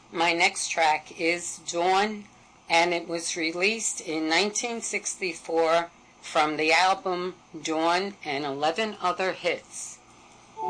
My next track is Dawn, and it was released in 1964 from the album Dawn and 11 Other Hits.